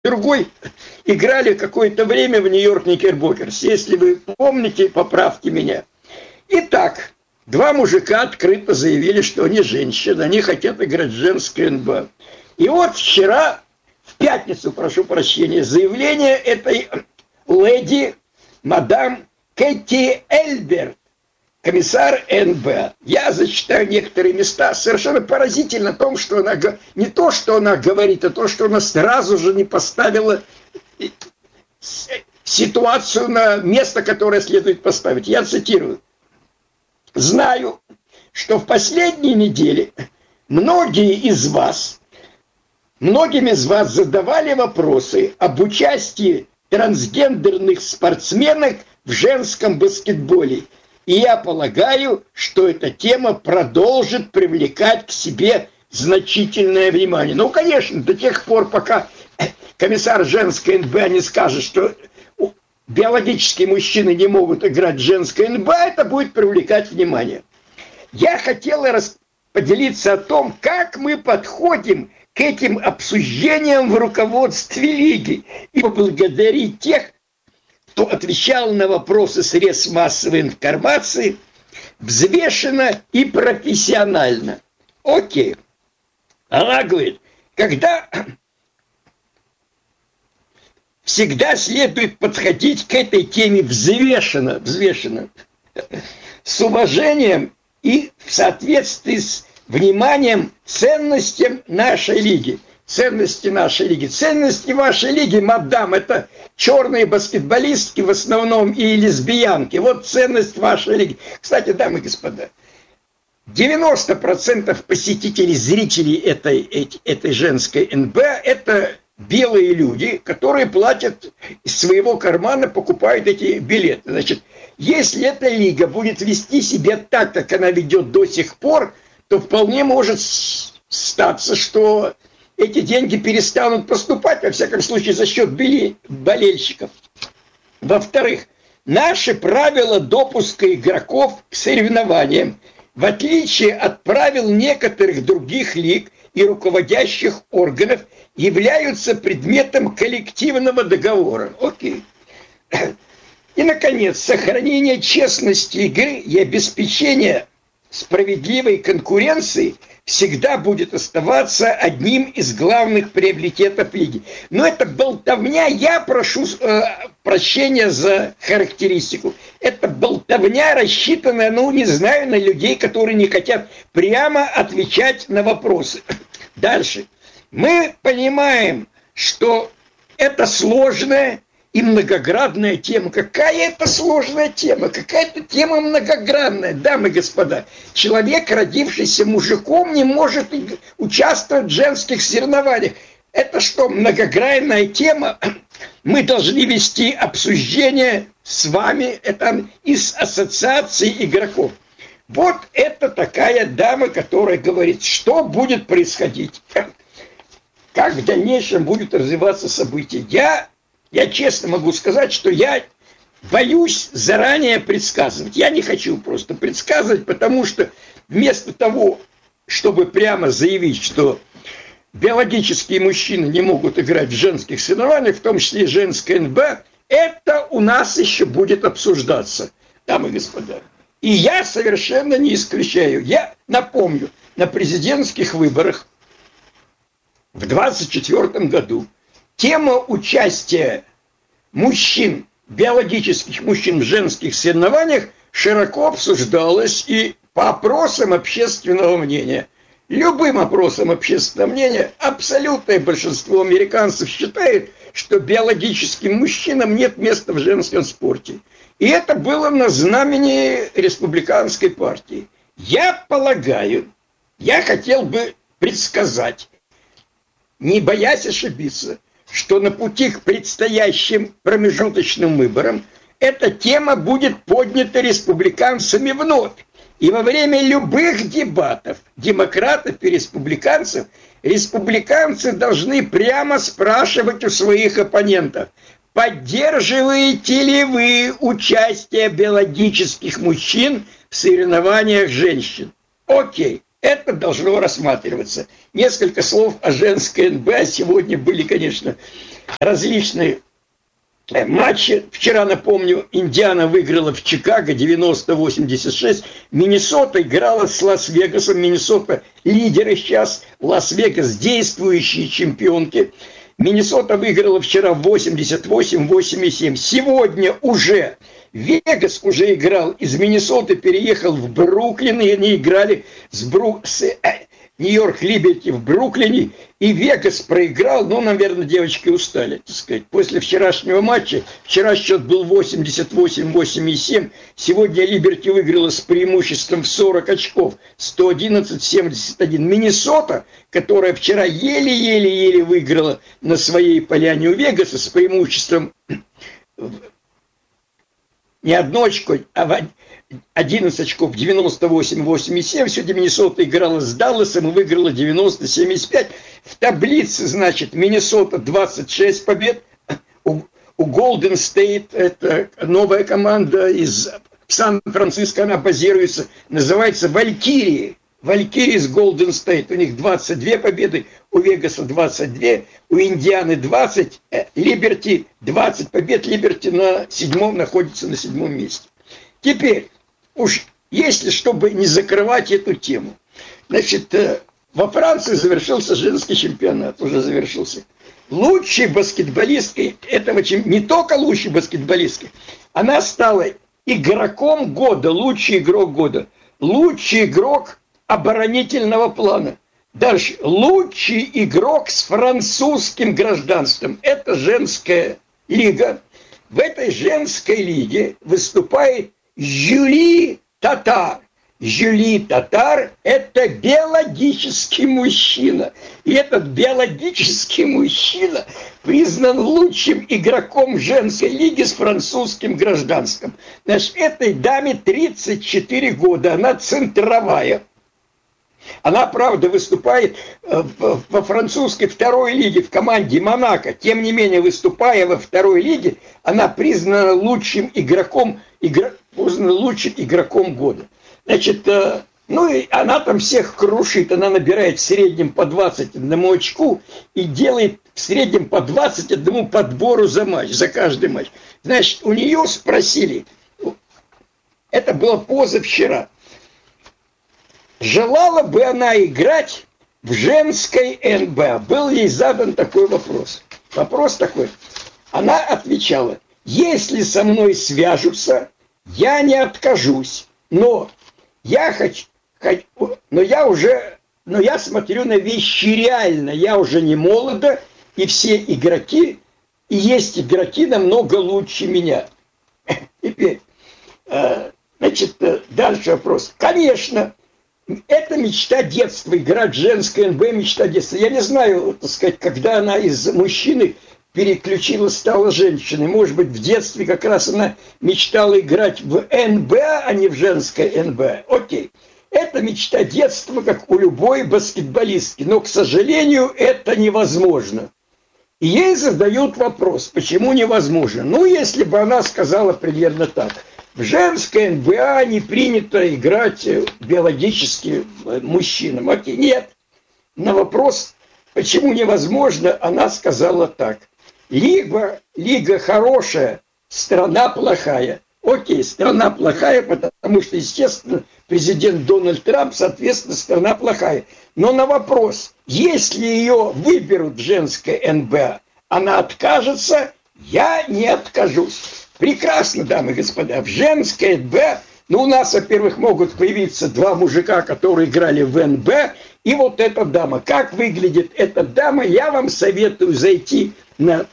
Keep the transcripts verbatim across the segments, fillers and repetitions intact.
другой играли какое-то время в Нью-Йорк Никербокерс. Если вы помните, поправьте меня. Итак, два мужика открыто заявили, что они женщины, они хотят играть женское эн бэ а. И вот вчера, в пятницу, прошу прощения, заявление этой леди, мадам Кэти Эльберт, комиссар эн бэ а. Я зачитаю некоторые места. Совершенно поразительно в том, что она... Не то, что она говорит, а то, что она сразу же не поставила ситуацию на место, которое следует поставить. Я цитирую. «Знаю, что в последние недели многие из вас, многим из вас задавали вопросы об участии трансгендерных спортсменок в женском баскетболе. И я полагаю, что эта тема продолжит привлекать к себе значительное внимание». Ну, конечно, до тех пор, пока комиссар женской эн бэ а не скажет, что биологические мужчины не могут играть в женское эн бэ а, это будет привлекать внимание. Я хотела поделиться о том, как мы подходим к этим обсуждениям в руководстве Лиги и поблагодарить тех, кто отвечал на вопросы средств массовой информации взвешенно и профессионально. Окей. Она говорит, когда всегда следует подходить к этой теме взвешенно, взвешенно, с уважением и в соответствии с вниманием ценностям нашей лиги. Ценности нашей лиги. Ценности вашей лиги, мадам, это черные баскетболистки в основном и лесбиянки. Вот ценность вашей лиги. Кстати, дамы и господа, девяносто процентов посетителей, зрителей этой, этой женской эн бэ а это белые люди, которые платят из своего кармана, покупают эти билеты. Значит, если эта лига будет вести себя так, как она ведет до сих пор, то вполне может статься, что эти деньги перестанут поступать, во всяком случае, за счет болельщиков. Во-вторых, наши правила допуска игроков к соревнованиям, в отличие от правил некоторых других лиг и руководящих органов, являются предметом коллективного договора. Окей. И, наконец, сохранение честности игры и обеспечение справедливой конкуренции всегда будет оставаться одним из главных приоритетов лиги. Но это болтовня, я прошу э, прощения за характеристику. Это болтовня, рассчитанная, ну, не знаю, на людей, которые не хотят прямо отвечать на вопросы. Дальше. Мы понимаем, что это сложная и многогранная тема. Какая это сложная тема? Какая-то тема многогранная, дамы и господа. Человек, родившийся мужиком, не может участвовать в женских соревнованиях. Это что, многогранная тема? Мы должны вести обсуждение с вами, это из ассоциации игроков. Вот это такая дама, которая говорит, что будет происходить, как в дальнейшем будут развиваться события. Я Я честно могу сказать, что я боюсь заранее предсказывать. Я не хочу просто предсказывать, потому что вместо того, чтобы прямо заявить, что биологические мужчины не могут играть в женских соревнованиях, в том числе женское эн бэ а, это у нас еще будет обсуждаться, дамы и господа. И я совершенно не исключаю. Я напомню, на президентских выборах в двадцать четвёртом году тема участия мужчин, биологических мужчин в женских соревнованиях широко обсуждалась и по опросам общественного мнения. Любым опросам общественного мнения абсолютное большинство американцев считает, что биологическим мужчинам нет места в женском спорте. И это было на знамени республиканской партии. Я полагаю, я хотел бы предсказать, не боясь ошибиться, что на пути к предстоящим промежуточным выборам эта тема будет поднята республиканцами вновь. И во время любых дебатов демократов и республиканцев республиканцы должны прямо спрашивать у своих оппонентов, поддерживаете ли вы участие биологических мужчин в соревнованиях женщин? Окей. Это должно рассматриваться. Несколько слов о женской эн бэ а сегодня были, конечно, различные матчи. Вчера, напомню, Индиана выиграла в Чикаго девяносто восемьдесят шесть. Миннесота играла с Лас-Вегасом. Миннесота лидеры сейчас. Лас-Вегас действующие чемпионки. Миннесота выиграла вчера восемьдесят восемь восемьдесят семь. Сегодня уже Вегас уже играл. Из Миннесоты переехал в Бруклин. И они играли с, Бру... с э, Нью-Йорк Либерти в Бруклине. И Вегас проиграл. Ну, наверное, девочки устали, так сказать. После вчерашнего матча. Вчера счет был восемьдесят восемь восемьдесят семь. Сегодня Либерти выиграла с преимуществом в сорок очков. сто одиннадцать семьдесят один. Миннесота, которая вчера еле-еле-еле выиграла на своей поляне у Вегаса с преимуществом не одно очко, а одиннадцать очков, девяносто восемь восемьдесят семь. Сегодня Миннесота играла с Далласом и выиграла девяносто семьдесят пять. В таблице, значит, Миннесота двадцать шесть побед. У, у Golden State, это новая команда из Сан-Франциско, она базируется, называется Валькирии. Валькирии из Golden State. У них двадцать две победы, у Вегаса двадцать два, у Индианы двадцать, Либерти двадцать побед. Либерти на седьмом находится на седьмом месте. Теперь, уж если, чтобы не закрывать эту тему, значит, во Франции завершился женский чемпионат, уже завершился. Лучшей баскетболисткой этого чемпионата, не только лучшей баскетболисткой, она стала игроком года, лучший игрок года, лучший игрок оборонительного плана. Дальше, лучший игрок с французским гражданством. Это женская лига. В этой женской лиге выступает Жюли Татар. Жюли Татар – это биологический мужчина. И этот биологический мужчина признан лучшим игроком женской лиги с французским гражданством. Значит, этой даме тридцать четыре года, она центровая. Она, правда, выступает во французской второй лиге в команде Монако. Тем не менее, выступая во второй лиге, она признана лучшим игроком, игр... признана лучшим игроком года. Значит, ну и она там всех крушит. Она набирает в среднем по двадцать одному очку и делает в среднем по двадцать одному подбору за матч, за каждый матч. Значит, у нее спросили, это было позавчера, желала бы она играть в женской эн бэ а? Был ей задан такой вопрос. Вопрос такой. Она отвечала, если со мной свяжутся, я не откажусь, но я хочу, хочу но я уже, но я смотрю на вещи реально, я уже не молода, и все игроки, и есть игроки намного лучше меня. Теперь, значит, дальше вопрос. Конечно, это мечта детства, играть в женское эн бэ а, мечта детства. Я не знаю, так сказать, когда она из мужчины переключилась, стала женщиной. Может быть, в детстве как раз она мечтала играть в эн бэ а, а не в женское эн бэ а. Окей. Это мечта детства, как у любой баскетболистки. Но, к сожалению, это невозможно. И ей задают вопрос, почему невозможно. Ну, если бы она сказала примерно так. В женской эн бэ а не принято играть биологически мужчинам. Окей, нет. На вопрос, почему невозможно, она сказала так. Либо лига хорошая, страна плохая. Окей, страна плохая, потому что, естественно, президент Дональд Трамп, соответственно, страна плохая. Но на вопрос, если ее выберут в женское эн бэ а, она откажется, я не откажусь. Прекрасно, дамы и господа, в женской эн бэ а, ну, у нас, во-первых, могут появиться два мужика, которые играли в эн бэ а, и вот эта дама. Как выглядит эта дама, я вам советую зайти на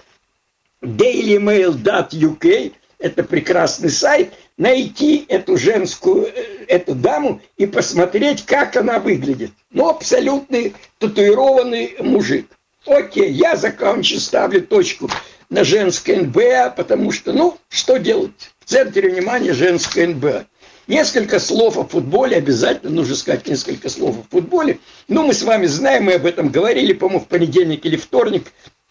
дейли мэйл точка ю кей, это прекрасный сайт, найти эту женскую, эту даму и посмотреть, как она выглядит. Ну, абсолютный татуированный мужик. Окей, я закончу, ставлю точку на женское эн бэ а, потому что, ну, что делать? В центре внимания женское эн бэ а. Несколько слов о футболе, обязательно нужно сказать несколько слов о футболе. Ну, мы с вами знаем, мы об этом говорили, по-моему, в понедельник или вторник.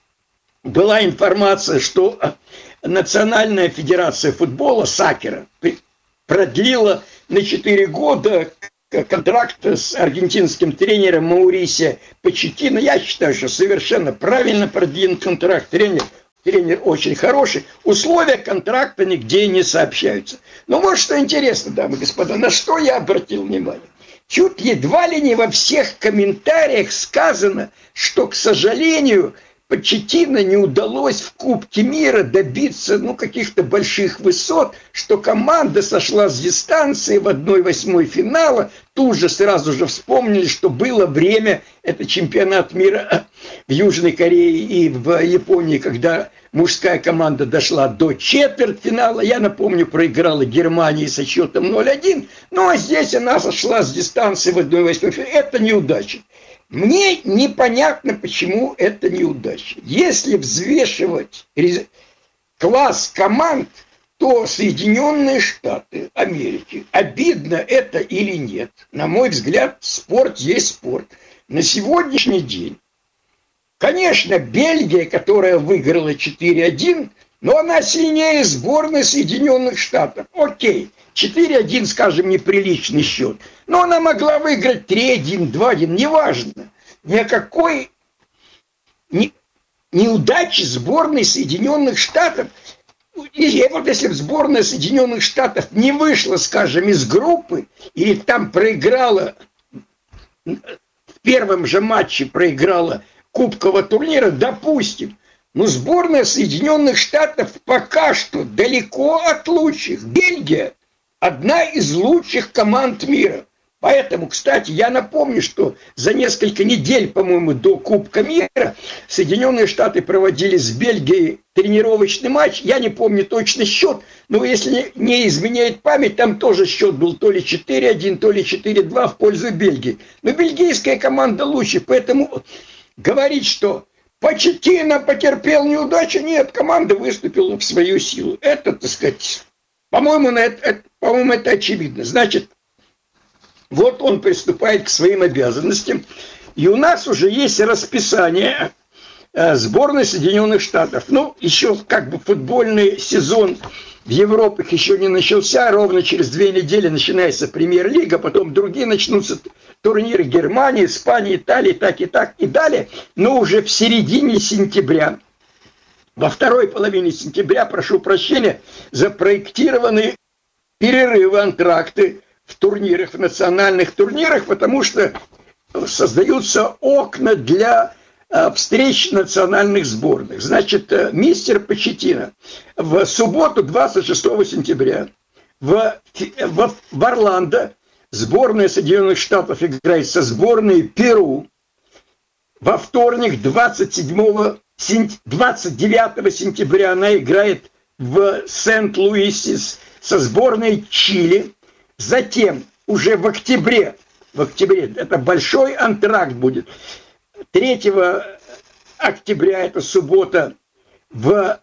Была информация, что Национальная федерация футбола, сакера, продлила на четыре года контракт с аргентинским тренером Маурисио Почеттино. Я считаю, что совершенно правильно продвинут контракт. Тренер, тренер очень хороший. Условия контракта нигде не сообщаются. Но вот что интересно, дамы и господа, на что я обратил внимание. Чуть едва ли не во всех комментариях сказано, что, к сожалению, Почеттино не удалось в Кубке мира добиться ну, каких-то больших высот, что команда сошла с дистанции в одной восьмой финала. Тут же сразу же вспомнили, что было время, это чемпионат мира в Южной Корее и в Японии, когда мужская команда дошла до четвертьфинала. Я напомню, проиграла Германии со счетом ноль один. Ну а здесь она сошла с дистанции в одной восьмой финала. Это неудача. Мне непонятно, почему это неудача. Если взвешивать класс команд, то Соединенные Штаты Америки, обидно это или нет, на мой взгляд, спорт есть спорт. На сегодняшний день, конечно, Бельгия, которая выиграла четыре один, но она сильнее сборной Соединенных Штатов. Окей, четыре один, скажем, неприличный счет. Но она могла выиграть три один, два один, неважно. Никакой не, неудачи сборной Соединенных Штатов. И вот если бы сборная Соединенных Штатов не вышла, скажем, из группы, или там проиграла, в первом же матче проиграла кубкового турнира, допустим, но сборная Соединенных Штатов пока что далеко от лучших. Бельгия – одна из лучших команд мира. Поэтому, кстати, я напомню, что за несколько недель, по-моему, до Кубка мира Соединенные Штаты проводили с Бельгией тренировочный матч. Я не помню точно счет, но если не изменяет память, там тоже счет был то ли четыре один, то ли четыре два в пользу Бельгии. Но бельгийская команда лучше, поэтому говорить, что Почеттино потерпел неудачу, нет, команда выступила в свою силу. Это, так сказать, по-моему, это, это, по-моему, это очевидно. Значит, вот он приступает к своим обязанностям. И у нас уже есть расписание сборной Соединенных Штатов. Ну, еще как бы футбольный сезон в Европе еще не начался. Ровно через две недели начинается премьер-лига, потом другие начнутся турниры Германии, Испании, Италии, так и так и далее. Но уже в середине сентября, во второй половине сентября, прошу прощения, запроектированы перерывы, антракты в турнирах, в национальных турнирах, потому что создаются окна для э, встреч национальных сборных. Значит, э, мистер Почеттино в субботу, двадцать шестого сентября, в, в, в Орландо сборная Соединенных Штатов играет со сборной Перу. Во вторник, двадцать седьмого, двадцать девятого сентября, она играет в Сент-Луисе со сборной Чили. Затем, уже в октябре, в октябре, это большой антракт будет, третьего октября, это суббота, в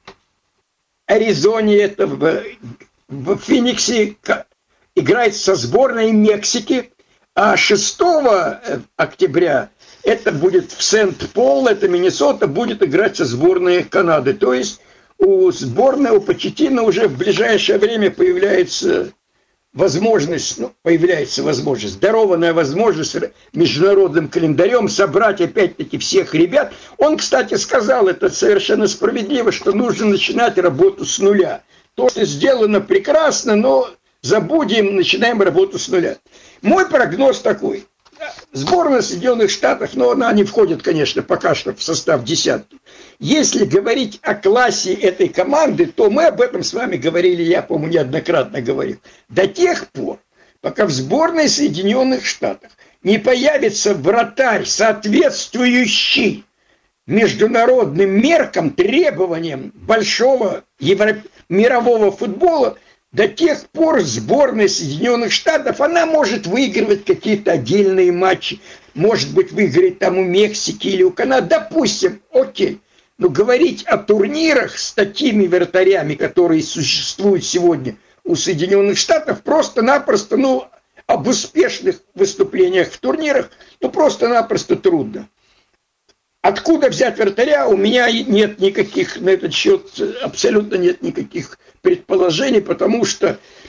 Аризоне, это в, в Фениксе, играет со сборной Мексики, а шестого октября, это будет в Сент-Пол, это Миннесота, будет играть со сборной Канады. То есть у сборной, у Почеттино уже в ближайшее время появляется возможность, ну, появляется возможность, дарованная возможность международным календарем собрать опять-таки всех ребят. Он, кстати, сказал, это совершенно справедливо, что нужно начинать работу с нуля. То, что сделано прекрасно, но забудем, начинаем работу с нуля. Мой прогноз такой. Сборная Соединенных Штатов, но она не входит, конечно, пока что в состав десятки. Если говорить о классе этой команды, то мы об этом с вами говорили, я, по-моему, неоднократно говорил. До тех пор, пока в сборной Соединенных Штатов не появится вратарь, соответствующий международным меркам, требованиям большого евро... мирового футбола, до тех пор сборная Соединенных Штатов, она может выигрывать какие-то отдельные матчи. Может быть, выиграть там у Мексики или у Канады. Допустим, окей. Но говорить о турнирах с такими вратарями, которые существуют сегодня у Соединенных Штатов, просто-напросто, ну, об успешных выступлениях в турнирах, ну, просто-напросто трудно. Откуда взять вратаря, у меня нет никаких, на этот счет абсолютно нет никаких предположений, потому что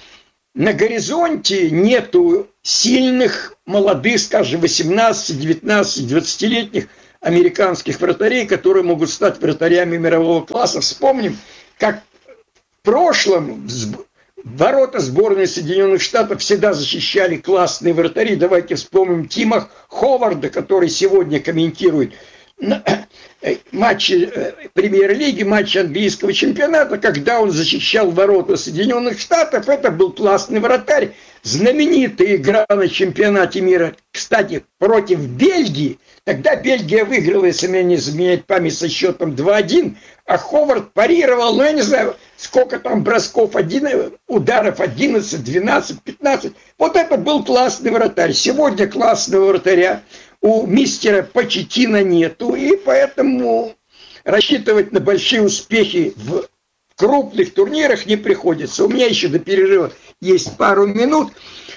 на горизонте нету сильных, молодых, скажем, восемнадцати, девятнадцати, двадцатилетних американских вратарей, которые могут стать вратарями мирового класса. Вспомним, как в прошлом ворота сборной Соединенных Штатов всегда защищали классные вратари. Давайте вспомним Тима Ховарда, который сегодня комментирует матчи премьер-лиги, матчи английского чемпионата, когда он защищал ворота Соединенных Штатов. Это был классный вратарь. Знаменитая игра на чемпионате мира, кстати, против Бельгии. Тогда Бельгия выиграла, если мне не изменяет память, со счетом два один, а Ховард парировал, ну я не знаю, сколько там бросков, один, ударов одиннадцать, двенадцать, пятнадцать. Вот это был классный вратарь. Сегодня классного вратаря у мистера Почеттино нету, и поэтому рассчитывать на большие успехи в крупных турнирах не приходится. У меня еще до перерыва есть пару минут.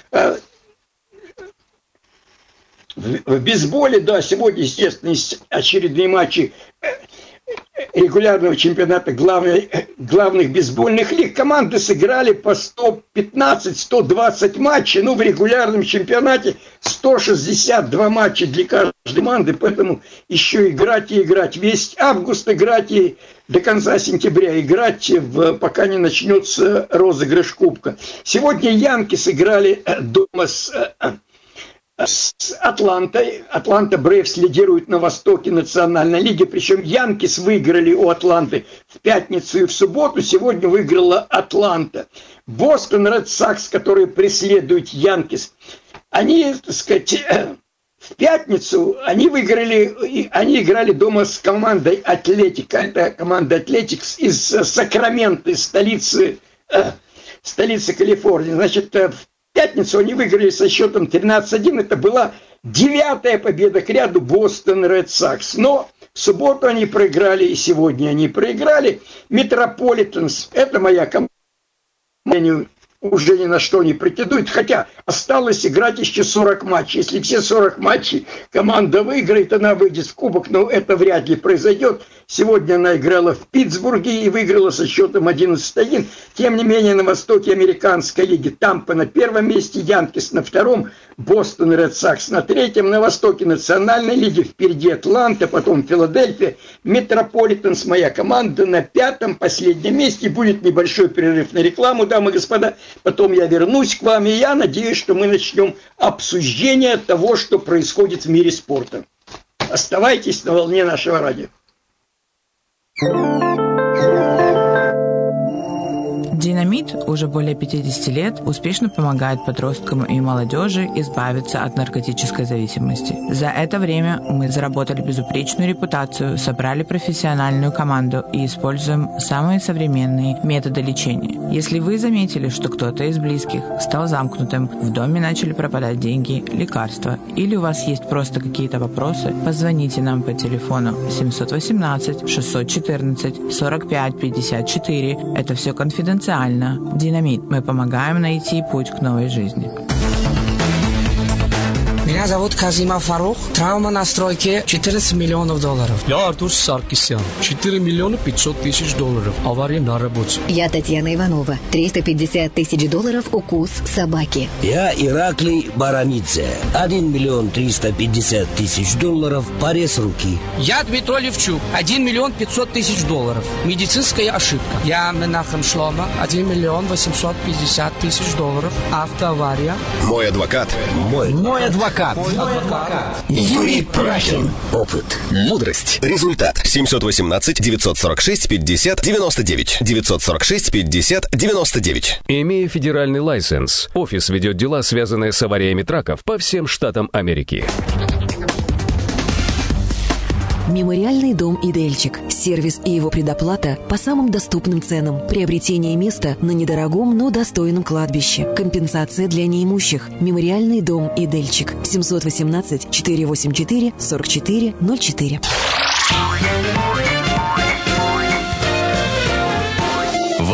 В бейсболе, да, сегодня, естественно, есть очередные матчи регулярного чемпионата главных, главных бейсбольных лиг. Команды сыграли по сто пятнадцать - сто двадцать матчей. Ну, в регулярном чемпионате сто шестьдесят два матча для каждой команды. Поэтому еще играть и играть. Весь август играть и до конца сентября играть, в, пока не начнется розыгрыш кубка. Сегодня Янки сыграли дома с... с Атлантой. Атланта Брейвс лидирует на востоке национальной лиги, причем Янкис выиграли у Атланты в пятницу и в субботу, сегодня выиграла Атланта. Бостон Ред Сокс, которые преследуют Янкис, они, так сказать, в пятницу они выиграли, они играли дома с командой Атлетика, это команда Атлетикс из Сакрамента, из столицы, столицы Калифорнии. Значит, в В пятницу они выиграли со счетом тринадцать один. Это была девятая победа к ряду Бостон Ред Сокс. Но в субботу они проиграли, и сегодня они проиграли. Метрополитенс, это моя команда, уже ни на что не претендует. Хотя осталось играть еще сорок матчей. Если все сорок матчей команда выиграет, она выйдет в кубок. Но это вряд ли произойдет. Сегодня она играла в Питтсбурге и выиграла со счетом одиннадцать один. Тем не менее, на востоке американской лиги Тампа на первом месте, Янкис на втором, Бостон Ред Сокс на третьем. На востоке национальной лиги впереди Атланта, потом Филадельфия. Метрополитенс, моя команда, на пятом, последнем месте. Будет небольшой перерыв на рекламу, дамы и господа. Потом я вернусь к вам, и я надеюсь, что мы начнем обсуждение того, что происходит в мире спорта. Оставайтесь на волне нашего радио. Динамит уже более пятьдесят лет успешно помогает подросткам и молодежи избавиться от наркотической зависимости. За это время мы заработали безупречную репутацию, собрали профессиональную команду и используем самые современные методы лечения. Если вы заметили, что кто-то из близких стал замкнутым, в доме начали пропадать деньги, лекарства, или у вас есть просто какие-то вопросы, позвоните нам по телефону семь один восемь шесть один четыре сорок пять пятьдесят четыре. Это все конфиденциально. Динамит. Мы помогаем найти путь к новой жизни. Меня зовут Казима Фарух. Травма на стройке четырнадцать миллионов долларов. Я Артур Саркисян. четыре миллиона пятьсот тысяч долларов. Авария на работе. Я Татьяна Иванова. триста пятьдесят тысяч долларов укус собаки. Я Ираклий Барамидзе. один миллион триста пятьдесят тысяч долларов. Порез руки. Я Дмитрий Левчук. один миллион пятьсот тысяч долларов. Медицинская ошибка. Я Менахем Шлома. один миллион восемьсот пятьдесят тысяч долларов. Автоавария. Мой адвокат. Мой. Мой адвокат. Юрий Прахин. Опыт. Мудрость. Результат. семь один восемь девять сорок шесть пятьдесят девяносто девять. девять сорок шесть пятьдесят девяносто девять. Имея федеральный лайсенс, офис ведет дела, связанные с авариями траков по всем штатам Америки. Мемориальный дом «Идельчик». Сервис и его предоплата по самым доступным ценам. Приобретение места на недорогом, но достойном кладбище. Компенсация для неимущих. Мемориальный дом «Идельчик». семь один восемь четыре восемь четыре сорок четыре ноль четыре.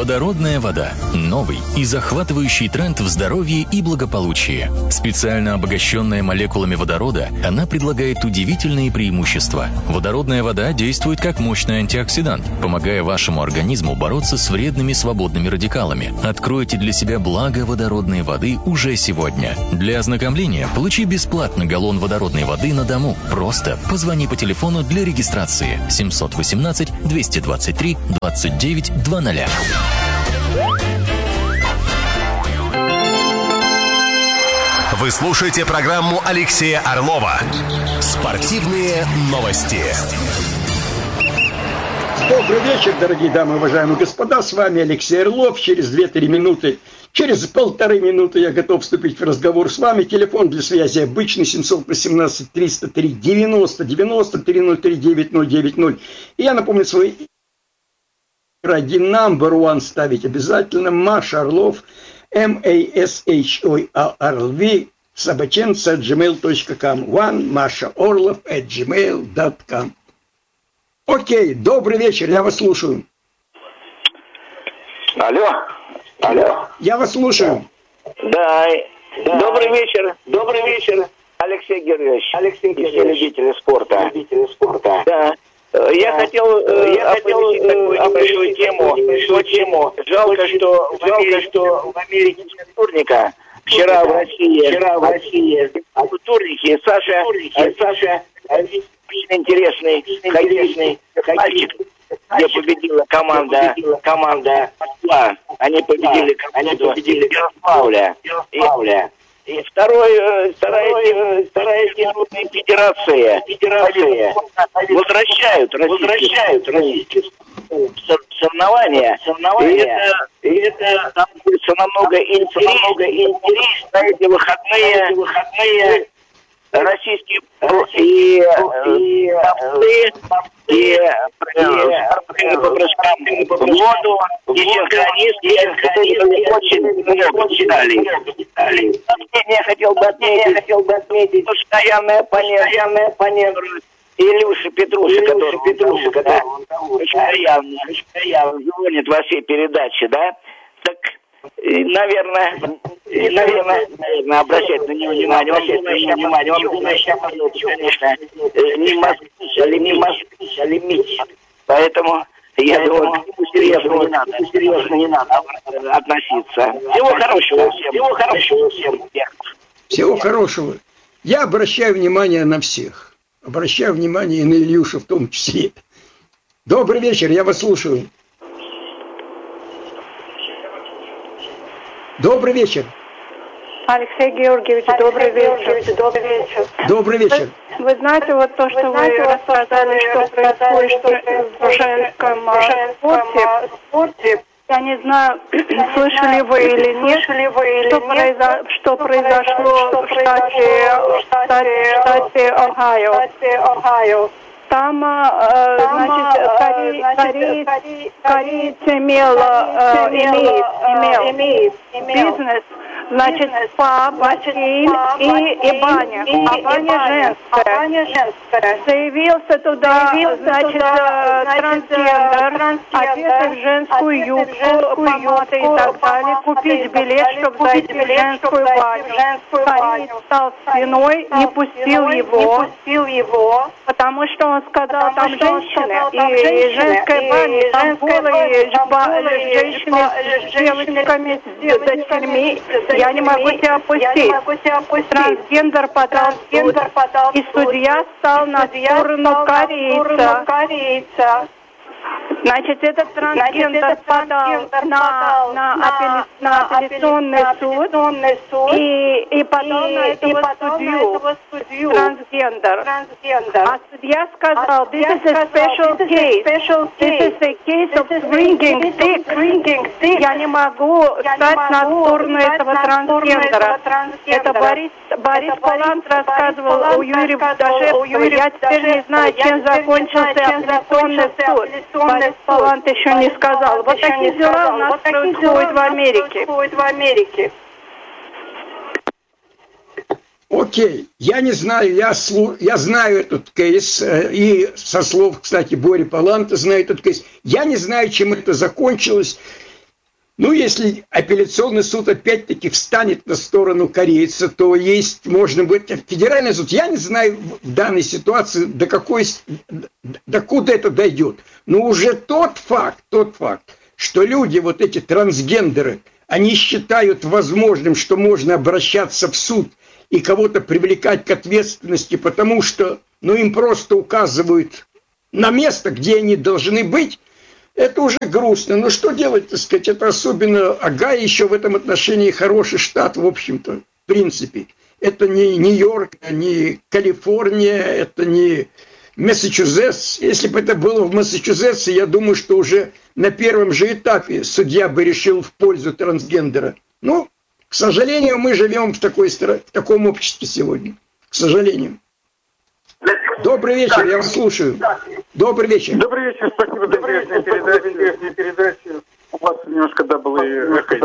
Водородная вода. Новый и захватывающий тренд в здоровье и благополучии. Специально обогащенная молекулами водорода, она предлагает удивительные преимущества. Водородная вода действует как мощный антиоксидант, помогая вашему организму бороться с вредными свободными радикалами. Откройте для себя благо водородной воды уже сегодня. Для ознакомления получи бесплатно галлон водородной воды на дому. Просто позвони по телефону для регистрации семьсот восемнадцать двести двадцать три двадцать девять двадцать. Вы слушаете программу Алексея Орлова «Спортивные новости». Добрый вечер, дорогие дамы, уважаемые господа. С вами Алексей Орлов. Через две-три минуты, через полторы минуты я готов вступить в разговор с вами. Телефон для связи обычный семьсот восемнадцать триста три девяносто девяносто три ноль три девять ноль девять ноль. И я напомню свой один number one ставить обязательно. Маша Орлов, эм эй эс эйч о ар эл ви, собаченца at gmail точка ком. One Маша Орлов at gmail точка ком. Окей, добрый вечер, я вас слушаю. Алло, алло. Я вас слушаю. Да, да. Добрый вечер, добрый вечер, Алексей Георгиевич. Алексей Георгиевич, все любители спорта. Любители спорта. Да. Я хотел, я хотел такую небольшую тему, небольшую тему. Жалко, что в Америке, что в Америке нет турника. Вчера в России, вчера в России турники. Саша, Саша, очень интересный, интересный мальчик, где победила команда, команда Москва. Они победили команду Ярославля. Ярославля. И второй, вторая, вторая федерация, федерация возвращают, возвращают российские соревнования. соревнования. И это, и это там будет намного интереснее. Эти выходные, выходные российские и и и по прыжкам в воду, и синхронисты, очень много читали. Я хотел бы отметить, хотел бы отметить постоянная постоянная понятно. Илюша Петруша, который Петруша, который постоянно, постоянно звонит во все передачи, да? Так, наверное, наверное, наверное, обращать на него внимание, обращать на него внимание. Он думает, что, конечно, не москвич, а не москвич, а лимич. Поэтому я думаю, серьезно не надо, серьезно не надо относиться. Всего хорошего всем, всего хорошего всем. Всего хорошего. Я обращаю внимание на всех. Обращаю внимание и на Илюшу в том числе. Добрый вечер, я вас слушаю. Добрый вечер. Алексей Георгиевич, добрый вечер. Добрый вечер. Добрый вечер. Вы, вы знаете, вот то, что вы рассказали, что происходит в женском спорте, спорте, я не знаю, слышали вы или нет, что, произо, что произошло в штате, в штате Огайо. Там, э, значит, кори, кори, кореец имел, э, имеет, имел, имеет, бизнес, значит, спа, бассейн и, и баня, а баня женская. Заявился туда, значит, трансгендер, одетый в женскую юбку, помятый и так далее, купить билет, чтобы зайти в женскую баню. Кореец стал спиной, не пустил его, потому что он сказал, там женщины, и женская баня, там голые женщины с девочками, с дочерьми. Я не могу тебя опустить. Трансгендер подал суд, и судья стал на сторону корейца. Значит, этот трансгендер подал на, на, апелли, на апелляционный суд, суд и, и подал и, на этого и судью, судью трансгендер. трансгендер. А судья сказал, this is a special case. This is a case of swinging stick. Я не могу стать на сторону этого трансгендера. Это Борис, Борис Палант рассказывал у Юрия Дашевского. Я теперь не знаю, чем закончился апелляционный суд. Борис Палант еще не сказал. Вот такие дела у нас происходят в Америке. Окей, я не знаю, я, слу, я знаю этот кейс, и со слов, кстати, Бори Паланта знаю этот кейс. Я не знаю, чем это закончилось. Ну, если апелляционный суд опять-таки встанет на сторону корейца, то есть, можно быть, федеральный суд. Я не знаю в данной ситуации, до какой, до куда это дойдет. Но уже тот факт, тот факт, что люди, вот эти трансгендеры, они считают возможным, что можно обращаться в суд и кого-то привлекать к ответственности, потому что, ну, им просто указывают на место, где они должны быть. Это уже грустно. Но что делать, так сказать, это особенно Огайо еще в этом отношении хороший штат, в общем-то, в принципе. Это не Нью-Йорк, не Калифорния, это не Массачусетс. Если бы это было в Массачусетсе, я думаю, что уже на первом же этапе судья бы решил в пользу трансгендера. Ну, к сожалению, мы живем в, такой, в таком обществе сегодня. К сожалению. Добрый вечер, я вас слушаю. Добрый вечер. Добрый вечер, спасибо за интересную передачу. У вас немножко даблы.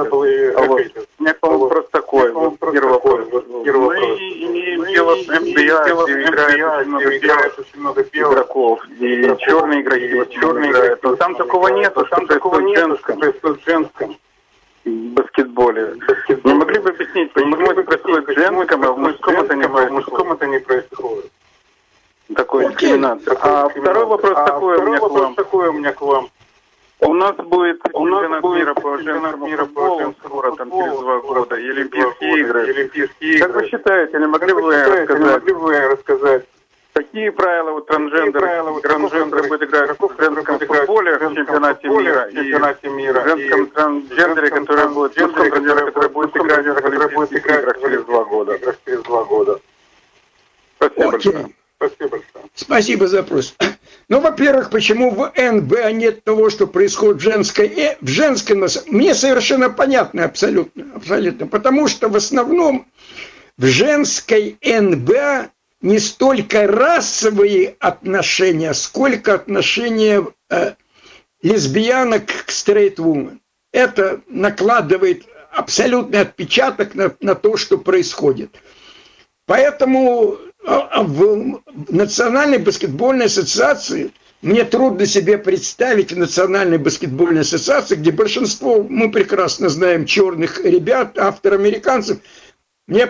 У меня к вам вопрос такой. Первый вопрос. Мы имеем дело с эн би эй, где играет очень много игроков. И черные игроки, черные игроки. Но там такого нет, там такого нет, что происходит в женском баскетболе. Не могли бы объяснить, почему это происходит в женском, а в мужском это не происходит? Такой дискриминация. А второй вопрос а такой, второй у, меня вопрос такой у меня к вам. У нас будет чемпионат мира по женскому футболу скоро, там через два года, и Олимпийские игры. Олимпийские как игры. Вы считаете, или могли бы вы рассказать, могли бы вы рассказать, какие правила у трансгендеров, трансгендеры будут играть в женском футболе в чемпионате мира, и в женском трансгендере, который будет, который будет играть в Олимпийских играх через два года. Через два года. Спасибо большое. Спасибо большое. Спасибо за вопрос. Ну, во-первых, почему в эн бэ а нет того, что происходит в женской, э, в женской, мне совершенно понятно, абсолютно, абсолютно, потому что в основном в женской эн бэ а не столько расовые отношения, сколько отношения э, лесбиянок к стрейт-вумен. Это накладывает абсолютный отпечаток на, на то, что происходит. Поэтому в Национальной баскетбольной ассоциации, мне трудно себе представить в Национальной баскетбольной ассоциации, где большинство, мы прекрасно знаем, черных ребят, афроамериканцев, мне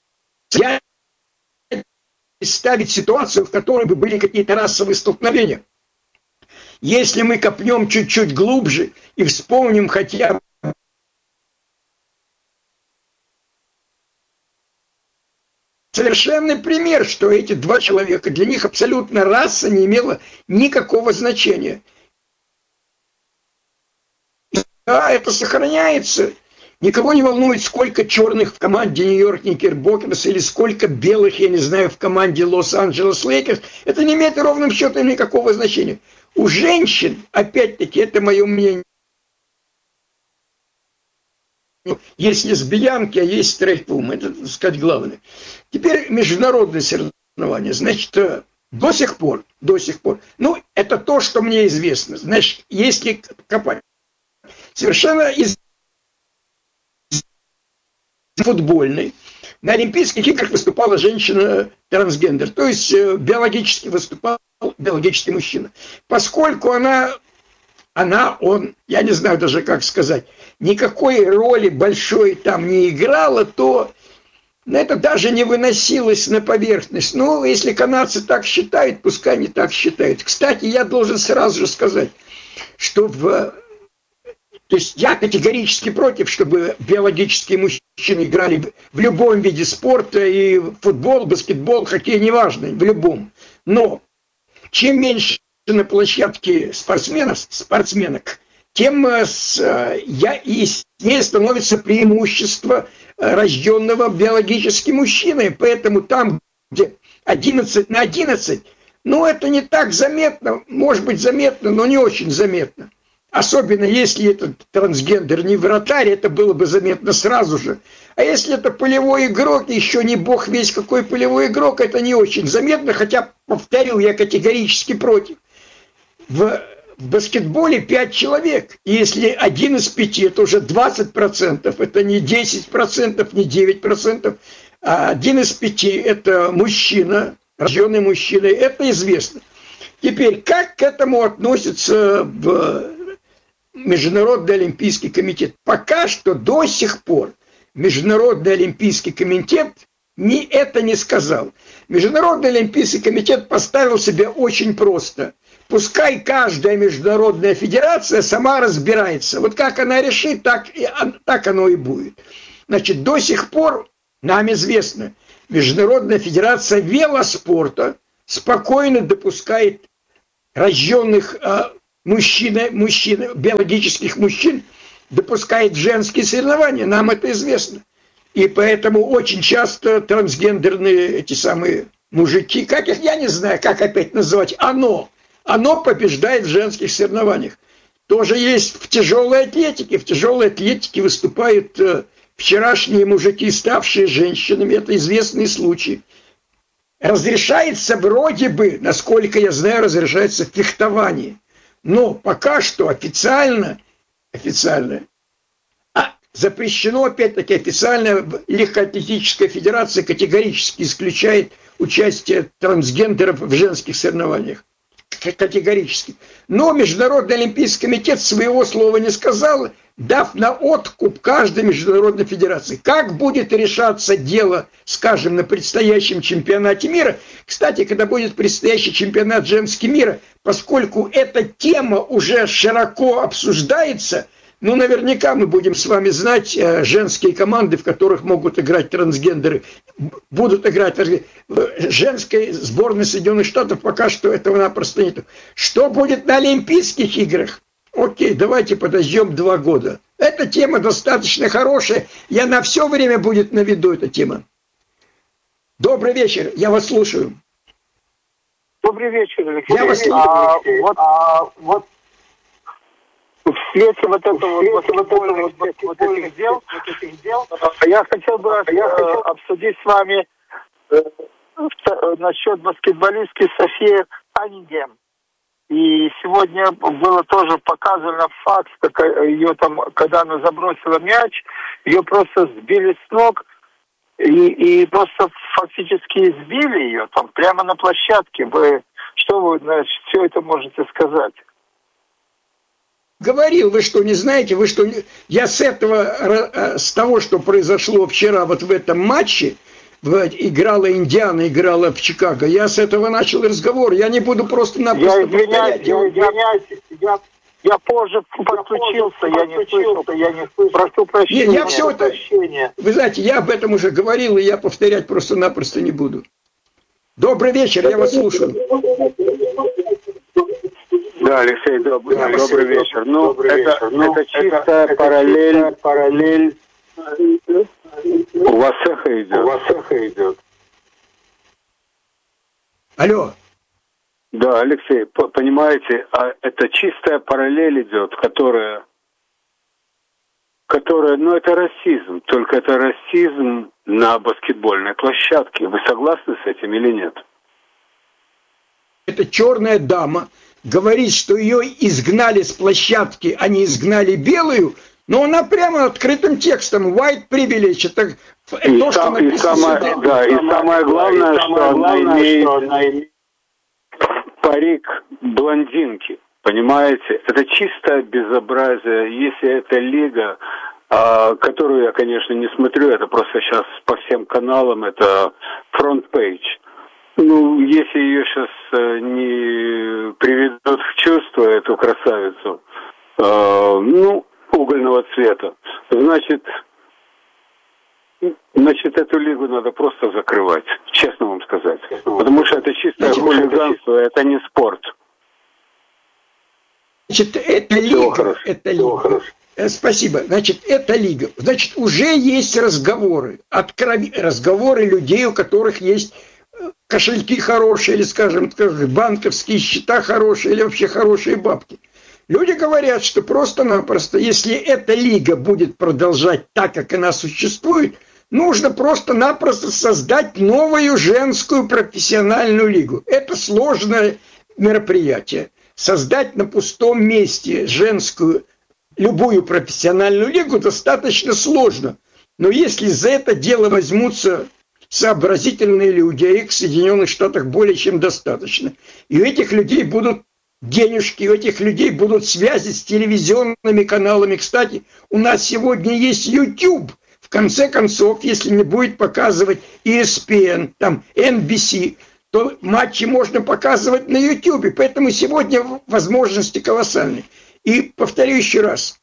представить ситуацию, в которой бы были какие-то расовые столкновения. Если мы копнем чуть-чуть глубже и вспомним хотя бы совершенный пример, что эти два человека, для них абсолютно раса не имела никакого значения. Да, это сохраняется. Никого не волнует, сколько черных в команде Нью-Йорк Никербокерс или сколько белых, я не знаю, в команде Лос-Анджелес Лейкерс. Это не имеет ровным счетом никакого значения. У женщин, опять-таки, это мое мнение, есть лесбиянки, а есть стрейт-вумен. Это, так сказать, главное. Теперь международные соревнования. Значит, до сих пор, до сих пор, ну, это то, что мне известно. Значит, если копать, совершенно из футбольной, на Олимпийских играх выступала женщина-трансгендер, то есть биологически выступал биологический мужчина. Поскольку она... Она, он, я не знаю даже как сказать, никакой роли большой там не играла, то это даже не выносилось на поверхность. Ну, если канадцы так считают, пускай они так считают. Кстати, я должен сразу же сказать, что в... То есть я категорически против, чтобы биологические мужчины играли в любом виде спорта, и футбол, баскетбол, хоккей, неважно, в любом. Но чем меньше на площадке спортсменов, спортсменок, тем с, я, яснее становится преимущество рожденного биологически мужчиной. Поэтому там, где одиннадцать на одиннадцать, ну, это не так заметно, может быть заметно, но не очень заметно. Особенно если этот трансгендер не вратарь, это было бы заметно сразу же. А если это полевой игрок, еще не бог весь какой полевой игрок, это не очень заметно, хотя, повторил, я категорически против. В, в баскетболе пять человек. И если один из пяти, это уже двадцать процентов. Это не десять процентов, не девять процентов. А один из пяти это мужчина, рожденный мужчиной. Это известно. Теперь, как к этому относятся в Международный олимпийский комитет. Пока что до сих пор Международный олимпийский комитет ни это не сказал. Международный олимпийский комитет поставил себе очень просто. Пускай каждая международная федерация сама разбирается. Вот как она решит, так, и, так оно и будет. Значит, до сих пор нам известно, Международная федерация велоспорта спокойно допускает рожденных э, мужчин, мужчин, биологических мужчин, допускает женские соревнования. Нам это известно. И поэтому очень часто трансгендерные эти самые мужики, как их, я не знаю, как опять называть, оно, оно побеждает в женских соревнованиях. Тоже есть в тяжелой атлетике. В тяжелой атлетике выступают э, вчерашние мужики, ставшие женщинами. Это известный случай. Разрешается вроде бы, насколько я знаю, разрешается фехтование. Но пока что официально, официально, а запрещено, опять-таки, официально легкоатлетическая федерация категорически исключает участие трансгендеров в женских соревнованиях. Категорически. Но Международный олимпийский комитет своего слова не сказал, дав на откуп каждой международной федерации. Как будет решаться дело, скажем, на предстоящем чемпионате мира? Кстати, когда будет предстоящий чемпионат женский мира, поскольку эта тема уже широко обсуждается, ну, наверняка мы будем с вами знать э, женские команды, в которых могут играть трансгендеры, будут играть в женской сборной Соединенных Штатов, пока что этого напросто нет. Что будет на Олимпийских играх? Окей, давайте подождем два года. Эта тема достаточно хорошая, и она все время будет на виду, эта тема. Добрый вечер, я вас слушаю. Добрый вечер, Алексей. Я вас слушаю. А, вот, а, вот в свете вот этого вот, вот, вот, вот, вот этих дел, вот этих дел, я хотел бы я хотел обсудить с вами э, насчет баскетболистки Софии Каннингем. И сегодня было тоже показано факт, как ее там, когда она забросила мяч, ее просто сбили с ног и, и просто фактически избили ее там прямо на площадке. Вы что вы, значит, все это можете сказать? Говорил, вы что, не знаете, вы что, я с этого, с того, что произошло вчера вот в этом матче, играла Индиана, играла в Чикаго, я с этого начал разговор, я не буду просто-напросто я извиняюсь, я извиняюсь, я, я позже подключился, я не слышал, я не слышал, прошу прощения. Не, я все это, прощения. Вы знаете, я об этом уже говорил, и я повторять просто-напросто не буду. Добрый вечер, я вас слушаю. Да, Алексей, добрый, да, Алексей, добрый вечер. Ну, добрый это, вечер. Ну, это чистая это, параллель. Это параллель. У вас эхо идет. У вас эхо идет. Алло. Да, Алексей, понимаете, а это чистая параллель идет, которая, которая, ну, это расизм, только это расизм на баскетбольной площадке. Вы согласны с этим или нет? Это черная дама говорит, что ее изгнали с площадки, а не изгнали белую, но она прямо открытым текстом white privilege. Это и то, сам, что и самое, да, да, и самое главное, что, самое главное она имеет, что она имеет парик блондинки. Понимаете? Это чистое безобразие. Если эта лига, а, которую я, конечно, не смотрю, это просто сейчас по всем каналам, это фронт-пейдж. Ну, если ее сейчас э, не приведут в чувство, эту красавицу, э, ну, угольного цвета, значит, значит, эту лигу надо просто закрывать, честно вам сказать. Потому что это чистое хулиганство, это не спорт. Значит, это лига, это лига. Спасибо. Значит, это лига. Значит, уже есть разговоры, открови... разговоры людей, у которых есть кошельки хорошие, или, скажем, банковские счета хорошие, или вообще хорошие бабки. Люди говорят, что просто-напросто, если эта лига будет продолжать так, как она существует, нужно просто-напросто создать новую женскую профессиональную лигу. Это сложное мероприятие. Создать на пустом месте женскую, любую профессиональную лигу достаточно сложно. Но если за это дело возьмутся сообразительные люди, а их в Соединенных Штатах более чем достаточно. И у этих людей будут денежки, у этих людей будут связи с телевизионными каналами. Кстати, у нас сегодня есть YouTube. В конце концов, если не будет показывать и эс пи эн, там, эн би си, то матчи можно показывать на YouTube. Поэтому сегодня возможности колоссальные. И повторю еще раз.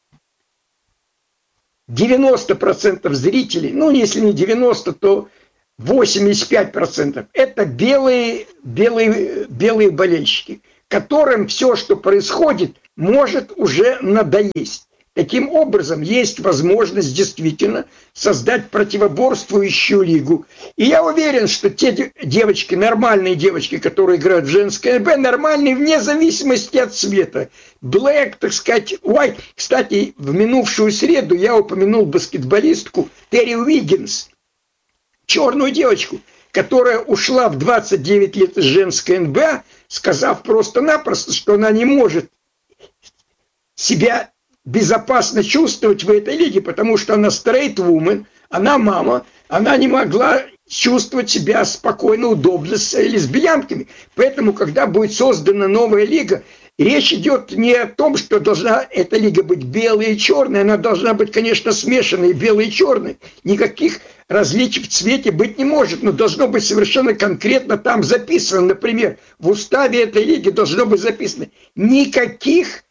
девяносто процентов зрителей, ну, если не девяносто, то восемьдесят пять процентов это белые, белые, белые болельщики, которым все, что происходит, может уже надоесть. Таким образом, есть возможность действительно создать противоборствующую лигу. И я уверен, что те девочки, нормальные девочки, которые играют в женской эн бэ а, нормальные вне зависимости от цвета. Блэк, так сказать, white. Кстати, в минувшую среду я упомянул баскетболистку Терри Уиггинс, черную девочку, которая ушла в двадцать девять лет из женской эн бэ а, сказав просто-напросто, что она не может себя безопасно чувствовать в этой лиге, потому что она straight woman, она мама, она не могла чувствовать себя спокойно, удобно с лесбиянками. Поэтому, когда будет создана новая лига, речь идет не о том, что должна эта лига быть белая и черная, она должна быть, конечно, смешанной, белой и черной. Никаких различий в цвете быть не может, но должно быть совершенно конкретно там записано. Например, в уставе этой лиги должно быть записано: никаких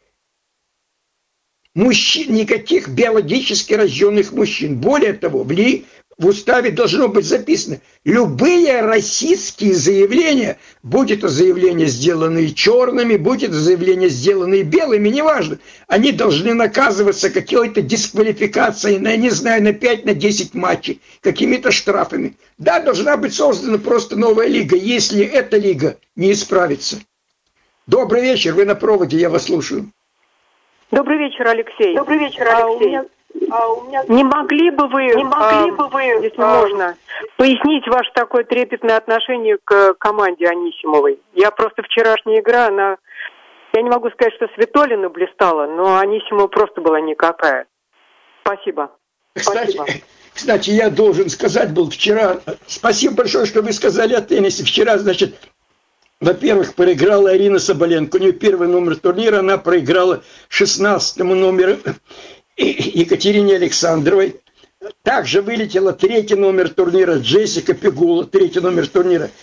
мужчин, никаких биологически рожденных мужчин. Более того, в, ли, в уставе должно быть записано: любые российские заявления, будь это заявления, сделанные черными, будь это заявления, сделанные белыми, неважно, они должны наказываться какой-то дисквалификацией, на, не знаю, на пять, на десять матчей, какими-то штрафами. Да, должна быть создана просто новая лига, если эта лига не исправится. Добрый вечер, вы на проводе, я вас слушаю. Добрый вечер, Алексей. Добрый вечер, Алексей. А у меня... А у меня... Не могли бы вы, не могли а, бы вы, если а... можно, пояснить ваше такое трепетное отношение к команде Анисимовой? Я просто вчерашняя игра, она, я не могу сказать, что Светолина блистала, но Анисимова просто была никакая. Спасибо. Кстати, Спасибо. Кстати, я должен сказать, был вчера, спасибо большое, что вы сказали о теннисе. Вчера, значит, во-первых, проиграла Арина Соболенко. У нее первый номер турнира, она проиграла шестнадцатому номеру Екатерине Александровой. Также вылетела третий номер турнира Джессика Пегула, третий номер турнира.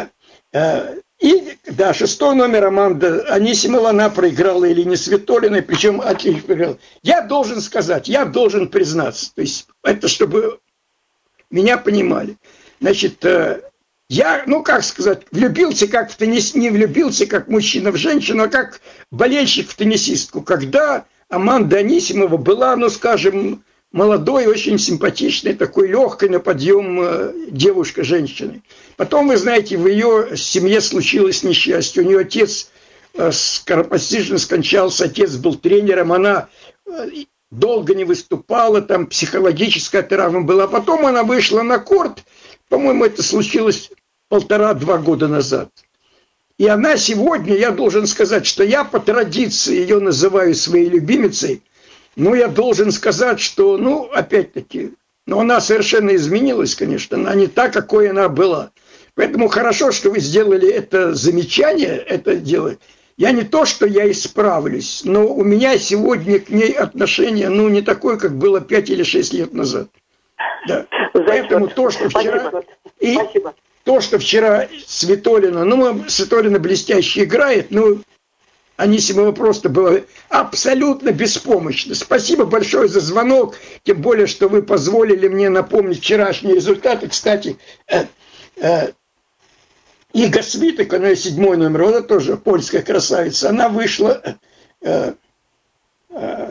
И, да, шестой номер Аманда Анисимова, она проиграла Елене Светолиной, причем отлично проиграла. Я должен сказать, я должен признаться, то есть это чтобы меня понимали. Значит, я, ну как сказать, влюбился как в теннис, не влюбился как мужчина в женщину, а как болельщик в теннисистку. Когда Аманда Анисимова была, ну скажем, молодой, очень симпатичной, такой легкой на подъем девушка-женщиной. Потом, вы знаете, в ее семье случилось несчастье. У нее отец скоропостижно скончался, отец был тренером, она долго не выступала, там психологическая травма была. Потом она вышла на корт. По-моему, это случилось полтора-два года назад. И она сегодня, я должен сказать, что я по традиции ее называю своей любимицей, но я должен сказать, что, ну, опять-таки, но она совершенно изменилась, конечно, она не та, какой она была. Поэтому хорошо, что вы сделали это замечание, это дело. Я не то, что я исправлюсь, но у меня сегодня к ней отношение, ну, не такое, как было пять или шесть лет назад. Да. Поэтому то, что вчера... Спасибо. И Спасибо. То, что вчера Светолина... Ну, Светолина блестяще играет, но Анисимова просто была абсолютно беспомощна. Спасибо большое за звонок, тем более, что вы позволили мне напомнить вчерашние результаты. Кстати, э, э, Ига Свиток, она седьмой номер, она тоже польская красавица, она вышла... Э, э,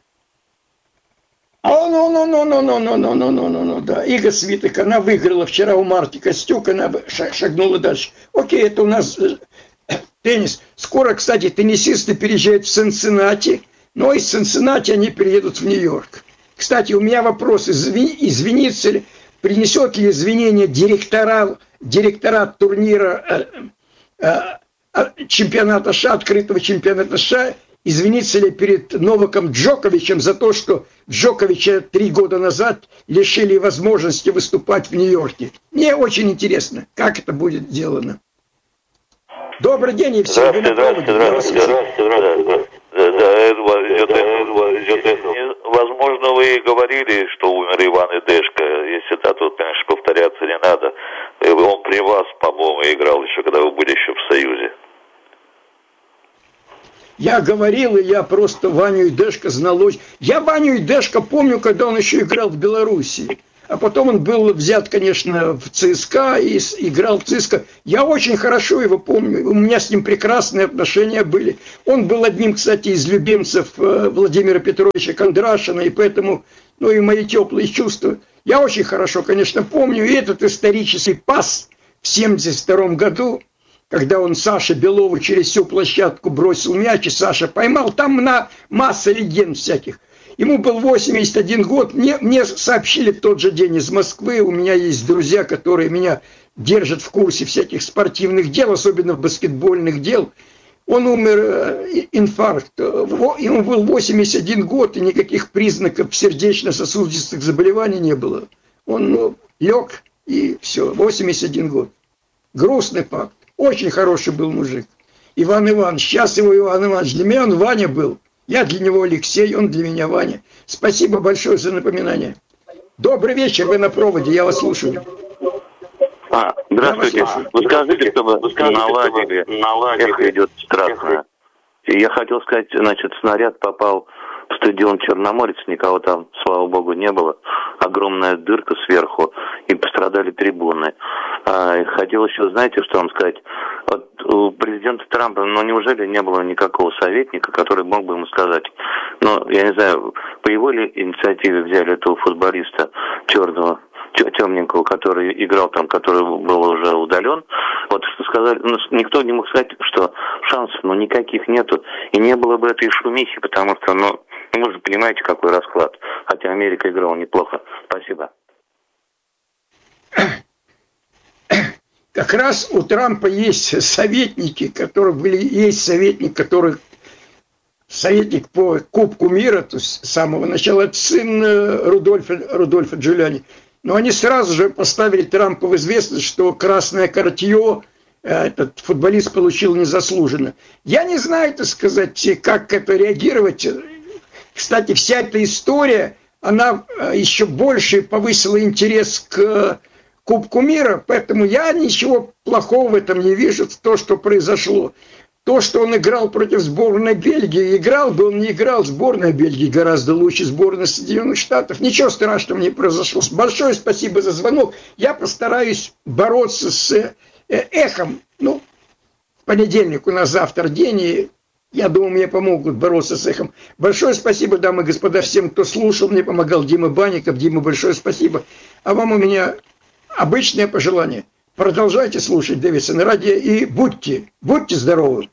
А, ну, ну, ну, ну, ну, ну, ну, ну, ну, ну, ну, да. Ига Свиток, она выиграла вчера у Марти Костюк, она шагнула дальше. Окей, это у нас теннис. Скоро, кстати, теннисисты переезжают в Цинциннати, но из Цинциннати они переедут в Нью-Йорк. Кстати, у меня вопрос, извини, извинится ли, принесет ли извинения директора, директорат турнира э, э, чемпионата США, открытого чемпионата США, извиниться ли перед Новаком Джоковичем за то, что Джоковича три года назад лишили возможности выступать в Нью-Йорке. Мне очень интересно, как это будет сделано. Добрый день, Евсей. Здравствуйте, здравствуйте, здравствуйте, здравствуйте, здравствуйте. Да, да, идет, идет, идет. Возможно, вы говорили, что умер Иван Эдешко. Если да, то, конечно, повторяться не надо. Он при вас, по-моему, играл еще, когда вы были еще в Союзе. Я говорил, и я просто Ваню Эдешко знал очень. Я Ваню Эдешко помню, когда он еще играл в Беларуси. А потом он был взят, конечно, в ЦСКА и играл в ЦСКА. Я очень хорошо его помню. У меня с ним прекрасные отношения были. Он был одним, кстати, из любимцев Владимира Петровича Кондрашина. И поэтому, ну и мои теплые чувства. Я очень хорошо, конечно, помню. И этот исторический пас в семьдесят втором году, когда он Саше Белову через всю площадку бросил мяч, и Саша поймал. Там на масса легенд всяких. Ему был восемьдесят один год. Мне, мне сообщили в тот же день из Москвы. У меня есть друзья, которые меня держат в курсе всяких спортивных дел, особенно баскетбольных дел. Он умер, инфаркт. Ему был восемьдесят один год, и никаких признаков сердечно-сосудистых заболеваний не было. Он ну, лег, и все, восемьдесят один год. Грустный факт. Очень хороший был мужик. Иван Иванович, сейчас его Иван Иванович. Для меня он Ваня был. Я для него Алексей, он для меня Ваня. Спасибо большое за напоминание. Добрый вечер, вы на проводе, я вас слушаю. А, здравствуйте. Вы скажите, чтобы наладили, эхо идет страшно. Я хотел сказать, значит, снаряд попал в стадион Черноморец, никого там, слава богу, не было. Огромная дырка сверху, и пострадали трибуны. А, хотел еще, знаете, что вам сказать? Вот у президента Трампа, ну, неужели не было никакого советника, который мог бы ему сказать, ну, я не знаю, по его ли инициативе взяли этого футболиста черного, темненького, который играл там, который был уже удален, вот что сказали, ну, никто не мог сказать, что шансов, ну, никаких нету, и не было бы этой шумихи, потому что, ну, вы же понимаете, какой расклад, хотя Америка играла неплохо. Спасибо. Как раз у Трампа есть советники, которые были, есть советник, который советник по Кубку мира, то есть с самого начала, это сын Рудольфа, Рудольфа Джулиани. Но они сразу же поставили Трампа в известность, что красное картье этот футболист получил незаслуженно. Я не знаю, так сказать, как это реагировать. Кстати, вся эта история, она еще больше повысила интерес к Кубку мира, поэтому я ничего плохого в этом не вижу, то, что произошло. То, что он играл против сборной Бельгии, играл бы он, не играл, сборная Бельгии гораздо лучше сборной Соединенных Штатов. Ничего страшного не произошло. Большое спасибо за звонок. Я постараюсь бороться с эхом. Ну, в понедельник у нас завтра день, и я думаю, мне помогут бороться с эхом. Большое спасибо, дамы и господа, всем, кто слушал. Мне помогал Дима Банников. Дима, большое спасибо. А вам у меня обычное пожелание. Продолжайте слушать Дэвидсона радио и будьте, будьте здоровы.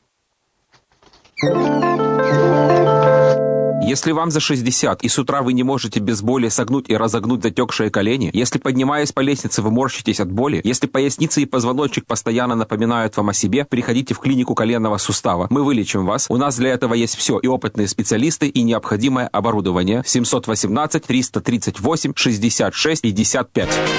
Если вам за шестьдесят, и с утра вы не можете без боли согнуть и разогнуть затекшие колени, если, поднимаясь по лестнице, вы морщитесь от боли, если поясница и позвоночник постоянно напоминают вам о себе, приходите в клинику коленного сустава. Мы вылечим вас. У нас для этого есть все, и опытные специалисты, и необходимое оборудование. семь один восемь, триста тридцать восемь, шестьдесят шесть пятьдесят пять.